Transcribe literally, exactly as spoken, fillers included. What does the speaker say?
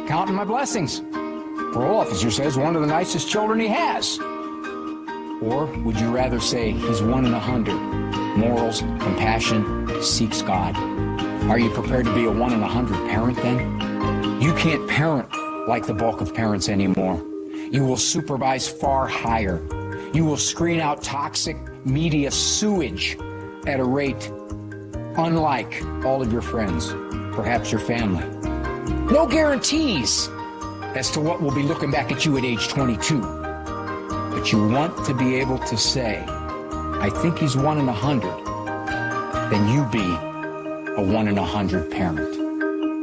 counting my blessings. Parole officer says one of the nicest children he has. Or would you rather say he's one in a hundred? Morals, compassion, seeks God. Are you prepared to be a one in a hundred parent then? You can't parent like the bulk of parents anymore. You will supervise far higher. You will screen out toxic media sewage at a rate unlike all of your friends, perhaps your family. No guarantees as to what will be looking back at you at age twenty-two. But you want to be able to say, I think he's one in a hundred, then you be a one in a hundred parent.